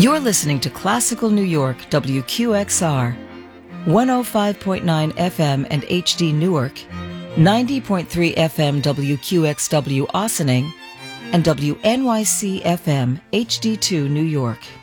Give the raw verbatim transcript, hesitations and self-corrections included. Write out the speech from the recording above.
You're listening to Classical New York, W Q X R, one oh five point nine F M and H D Newark, ninety point three F M W Q X W Ossining, and W N Y C F M H D two New York.